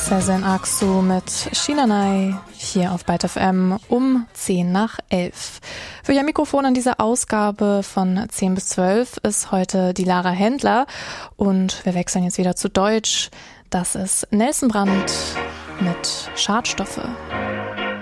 Sezen Aksu mit Shinanai hier auf Byte FM um 10 nach 11. Für Ihr Mikrofon an dieser Ausgabe von 10 bis 12 ist heute die Lara Händler und wir wechseln jetzt wieder zu Deutsch. Das ist Nelson Brandt mit Schadstoffe.